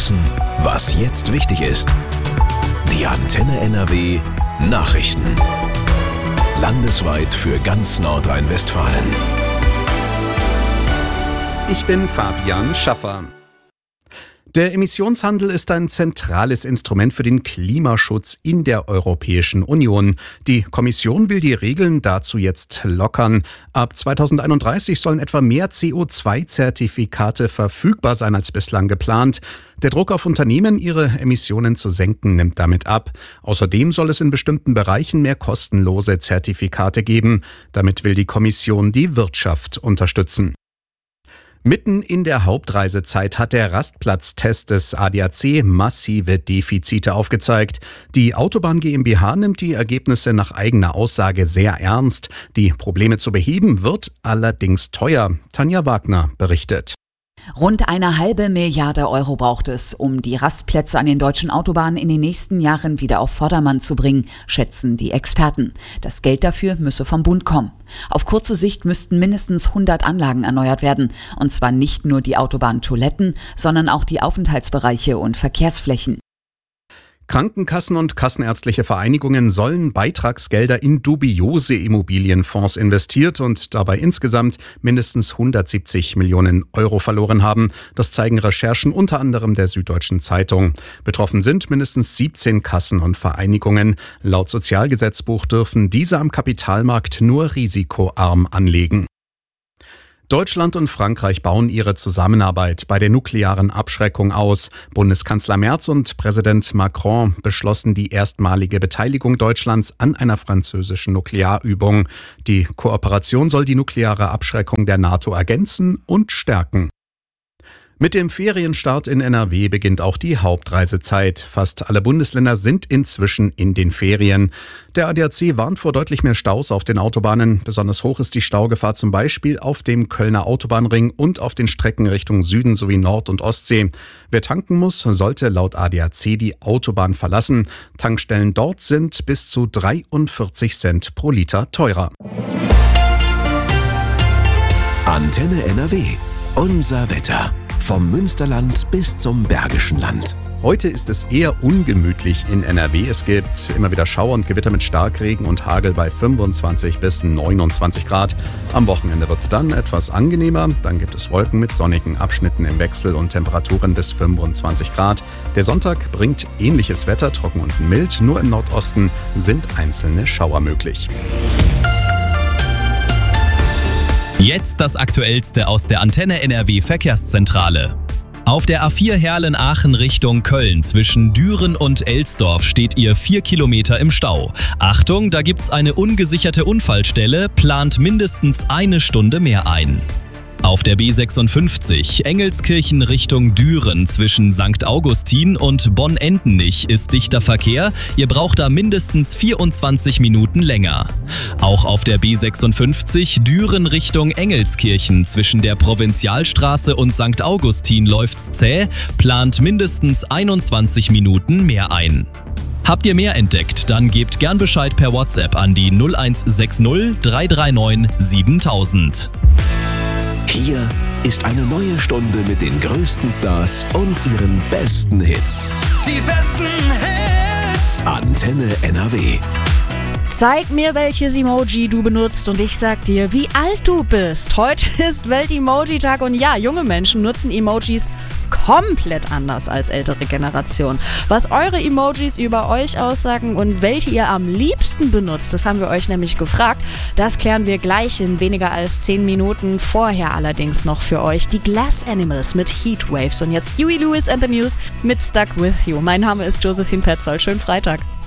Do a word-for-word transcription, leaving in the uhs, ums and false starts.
wissen, was jetzt wichtig ist. Die Antenne N R W Nachrichten. Landesweit für ganz Nordrhein-Westfalen. Ich bin Fabian Schaffer. Der Emissionshandel ist ein zentrales Instrument für den Klimaschutz in der Europäischen Union. Die Kommission will die Regeln dazu jetzt lockern. Ab zweitausendeinunddreißig sollen etwa mehr C O zwei Zertifikate verfügbar sein als bislang geplant. Der Druck auf Unternehmen, ihre Emissionen zu senken, nimmt damit ab. Außerdem soll es in bestimmten Bereichen mehr kostenlose Zertifikate geben. Damit will die Kommission die Wirtschaft unterstützen. Mitten in der Hauptreisezeit hat der Rastplatztest des A D A C massive Defizite aufgezeigt. Die Autobahn GmbH nimmt die Ergebnisse nach eigener Aussage sehr ernst. Die Probleme zu beheben wird allerdings teuer. Tanja Wagner berichtet. Rund eine halbe Milliarde Euro braucht es, um die Rastplätze an den deutschen Autobahnen in den nächsten Jahren wieder auf Vordermann zu bringen, schätzen die Experten. Das Geld dafür müsse vom Bund kommen. Auf kurze Sicht müssten mindestens hundert Anlagen erneuert werden. Und zwar nicht nur die Autobahntoiletten, sondern auch die Aufenthaltsbereiche und Verkehrsflächen. Krankenkassen und kassenärztliche Vereinigungen sollen Beitragsgelder in dubiose Immobilienfonds investiert und dabei insgesamt mindestens hundertsiebzig Millionen Euro verloren haben. Das zeigen Recherchen unter anderem der Süddeutschen Zeitung. Betroffen sind mindestens siebzehn Kassen und Vereinigungen. Laut Sozialgesetzbuch dürfen diese am Kapitalmarkt nur risikoarm anlegen. Deutschland und Frankreich bauen ihre Zusammenarbeit bei der nuklearen Abschreckung aus. Bundeskanzler Merz und Präsident Macron beschlossen die erstmalige Beteiligung Deutschlands an einer französischen Nuklearübung. Die Kooperation soll die nukleare Abschreckung der NATO ergänzen und stärken. Mit dem Ferienstart in N R W beginnt auch die Hauptreisezeit. Fast alle Bundesländer sind inzwischen in den Ferien. Der A D A C warnt vor deutlich mehr Staus auf den Autobahnen. Besonders hoch ist die Staugefahr zum Beispiel auf dem Kölner Autobahnring und auf den Strecken Richtung Süden sowie Nord- und Ostsee. Wer tanken muss, sollte laut A D A C die Autobahn verlassen. Tankstellen dort sind bis zu dreiundvierzig Cent pro Liter teurer. Antenne N R W. Unser Wetter. Vom Münsterland bis zum Bergischen Land. Heute ist es eher ungemütlich in N R W. Es gibt immer wieder Schauer und Gewitter mit Starkregen und Hagel bei fünfundzwanzig bis neunundzwanzig Grad. Am Wochenende wird es dann etwas angenehmer. Dann gibt es Wolken mit sonnigen Abschnitten im Wechsel und Temperaturen bis fünfundzwanzig Grad. Der Sonntag bringt ähnliches Wetter, trocken und mild. Nur im Nordosten sind einzelne Schauer möglich. Jetzt das Aktuellste aus der Antenne N R W Verkehrszentrale. Auf der A vier Herlen-Aachen Richtung Köln zwischen Düren und Elsdorf steht ihr vier Kilometer im Stau. Achtung, da gibt's eine ungesicherte Unfallstelle, plant mindestens eine Stunde mehr ein. Auf der B sechsundfünfzig Engelskirchen Richtung Düren zwischen Sankt Augustin und Bonn-Endenich ist dichter Verkehr. Ihr braucht da mindestens vierundzwanzig Minuten länger. Auch auf der B sechsundfünfzig Düren Richtung Engelskirchen zwischen der Provinzialstraße und Sankt Augustin läuft's zäh, plant mindestens einundzwanzig Minuten mehr ein. Habt ihr mehr entdeckt, dann gebt gern Bescheid per WhatsApp an die null eins sechs null drei drei neun siebentausend. Hier ist eine neue Stunde mit den größten Stars und ihren besten Hits. Die besten Hits! Antenne N R W. Zeig mir, welches Emoji du benutzt und ich sag dir, wie alt du bist. Heute ist Welt-Emoji-Tag und ja, junge Menschen nutzen Emojis komplett anders als ältere Generation. Was eure Emojis über euch aussagen und welche ihr am liebsten benutzt, das haben wir euch nämlich gefragt. Das klären wir gleich in weniger als zehn Minuten. Vorher allerdings noch für euch die Glass Animals mit Heatwaves und jetzt Huey Lewis and the News mit Stuck With You. Mein Name ist Josephine Petzold. Schönen Freitag.